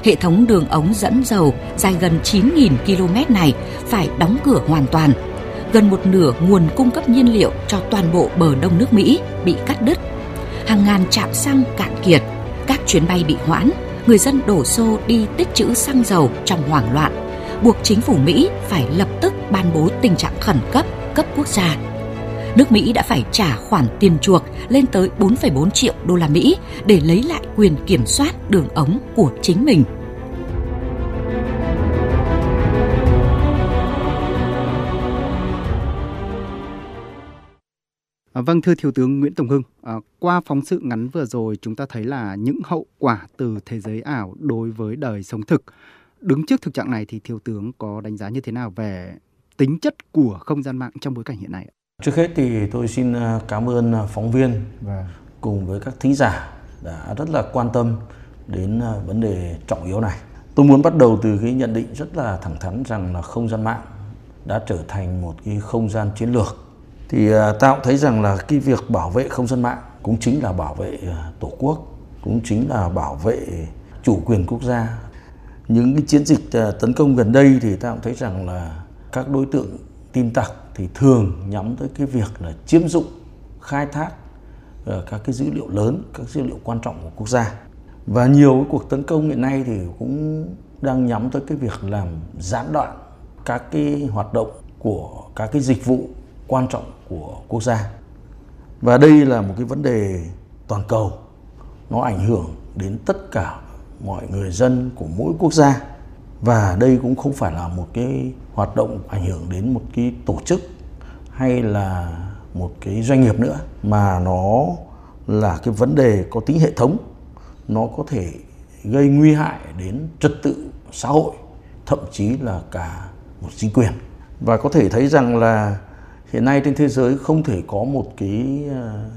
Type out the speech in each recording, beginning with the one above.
Hệ thống đường ống dẫn dầu dài gần 9.000 km này phải đóng cửa hoàn toàn. Gần một nửa nguồn cung cấp nhiên liệu cho toàn bộ bờ đông nước Mỹ bị cắt đứt. Hàng ngàn trạm xăng cạn kiệt, các chuyến bay bị hoãn, người dân đổ xô đi tích trữ xăng dầu trong hoảng loạn, buộc chính phủ Mỹ phải lập tức ban bố tình trạng khẩn cấp cấp quốc gia. Nước Mỹ đã phải trả khoản tiền chuộc lên tới 4,4 triệu đô la Mỹ để lấy lại quyền kiểm soát đường ống của chính mình. Vâng, thưa Thiếu tướng Nguyễn Tùng Hưng, qua phóng sự ngắn vừa rồi chúng ta thấy là những hậu quả từ thế giới ảo đối với đời sống thực. Đứng trước thực trạng này thì Thiếu tướng có đánh giá như thế nào về tính chất của không gian mạng trong bối cảnh hiện nay? Trước hết thì tôi xin cảm ơn phóng viên cùng với các thính giả đã rất là quan tâm đến vấn đề trọng yếu này. Tôi muốn bắt đầu từ cái nhận định rất là thẳng thắn rằng là không gian mạng đã trở thành một cái không gian chiến lược. Thì ta cũng thấy rằng là cái việc bảo vệ không gian mạng cũng chính là bảo vệ Tổ quốc, cũng chính là bảo vệ chủ quyền quốc gia. Những cái chiến dịch tấn công gần đây thì ta cũng thấy rằng là các đối tượng tin tặc thì thường nhắm tới cái việc là chiếm dụng, khai thác các cái dữ liệu lớn, các dữ liệu quan trọng của quốc gia. Và nhiều cái cuộc tấn công hiện nay thì cũng đang nhắm tới cái việc làm gián đoạn các cái hoạt động của các cái dịch vụ quan trọng của quốc gia. Và đây là một cái vấn đề toàn cầu, nó ảnh hưởng đến tất cả mọi người dân của mỗi quốc gia. Và đây cũng không phải là một cái hoạt động ảnh hưởng đến một cái tổ chức hay là một cái doanh nghiệp nữa, mà nó là cái vấn đề có tính hệ thống. Nó có thể gây nguy hại đến trật tự xã hội, thậm chí là cả một chính quyền. Và có thể thấy rằng là hiện nay trên thế giới không thể có một cái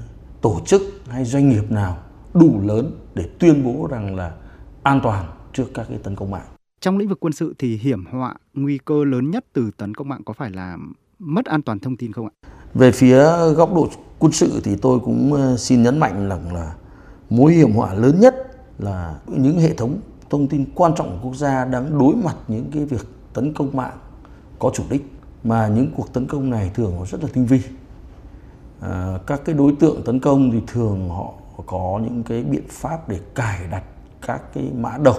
tổ chức hay doanh nghiệp nào đủ lớn để tuyên bố rằng là an toàn trước các cái tấn công mạng. Trong lĩnh vực quân sự thì hiểm họa, nguy cơ lớn nhất từ tấn công mạng có phải là mất an toàn thông tin không ạ? Về phía góc độ quân sự thì tôi cũng xin nhấn mạnh rằng là mối hiểm họa lớn nhất là những hệ thống thông tin quan trọng của quốc gia đang đối mặt những cái việc tấn công mạng có chủ đích, mà những cuộc tấn công này thường rất là tinh vi. Các cái đối tượng tấn công thì thường họ có những cái biện pháp để cài đặt các cái mã độc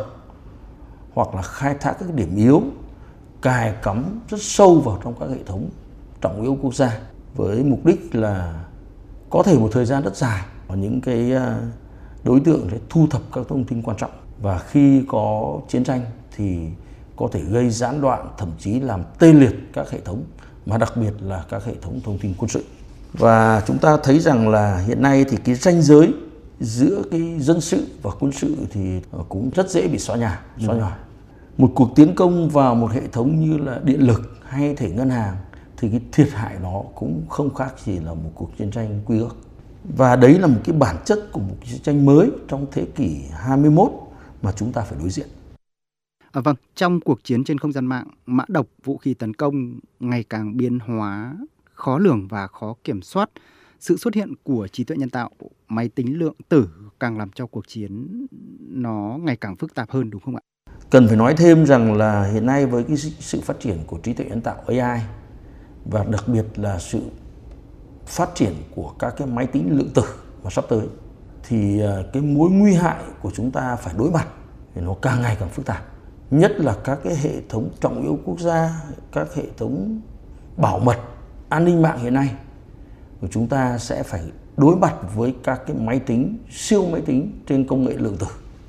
hoặc là khai thác các điểm yếu, cài cắm rất sâu vào trong các hệ thống trọng yếu quốc gia với mục đích là có thể một thời gian rất dài và những cái đối tượng sẽ thu thập các thông tin quan trọng, và khi có chiến tranh thì có thể gây gián đoạn, thậm chí làm tê liệt các hệ thống, mà đặc biệt là các hệ thống thông tin quân sự. Và chúng ta thấy rằng là hiện nay thì cái ranh giới giữa cái dân sự và quân sự thì cũng rất dễ bị xóa nhòa. Một cuộc tiến công vào một hệ thống như là điện lực hay thể ngân hàng thì cái thiệt hại nó cũng không khác gì là một cuộc chiến tranh quy ước. Và đấy là một cái bản chất của một chiến tranh mới trong thế kỷ 21 mà chúng ta phải đối diện. Vâng, trong cuộc chiến trên không gian mạng, mã độc, vũ khí tấn công ngày càng biến hóa, khó lường và khó kiểm soát. Sự xuất hiện của trí tuệ nhân tạo, máy tính lượng tử càng làm cho cuộc chiến nó ngày càng phức tạp hơn, đúng không ạ? Cần phải nói thêm rằng là hiện nay với cái sự phát triển của trí tuệ nhân tạo AI và đặc biệt là sự phát triển của các cái máy tính lượng tử mà sắp tới, thì cái mối nguy hại của chúng ta phải đối mặt thì nó càng ngày càng phức tạp. Nhất là các cái hệ thống trọng yếu quốc gia, các hệ thống bảo mật, an ninh mạng hiện nay của chúng ta sẽ phải đối mặt với các cái máy tính, siêu máy tính trên công nghệ lượng tử.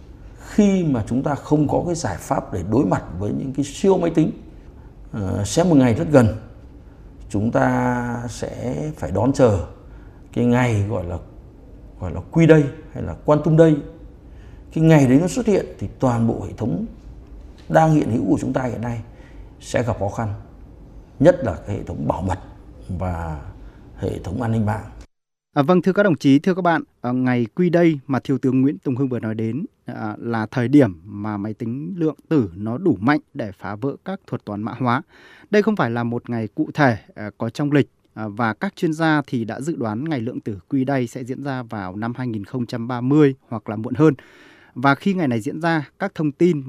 Khi mà chúng ta không có cái giải pháp để đối mặt với những cái siêu máy tính, sẽ một ngày rất gần chúng ta sẽ phải đón chờ cái ngày gọi là Q day hay là Quantum day. Cái ngày đấy nó xuất hiện thì toàn bộ hệ thống đang hiện hữu của chúng ta hiện nay sẽ gặp khó khăn, nhất là cái hệ thống bảo mật và hệ thống an ninh mạng. Vâng, thưa các đồng chí, thưa các bạn, ngày Q day mà Thiếu tướng Nguyễn Tùng Hưng vừa nói đến là thời điểm mà máy tính lượng tử nó đủ mạnh để phá vỡ các thuật toán mã hóa. Đây không phải là một ngày cụ thể có trong lịch, và các chuyên gia thì đã dự đoán ngày lượng tử Q day sẽ diễn ra vào năm 2030 hoặc là muộn hơn. Và khi ngày này diễn ra, các thông tin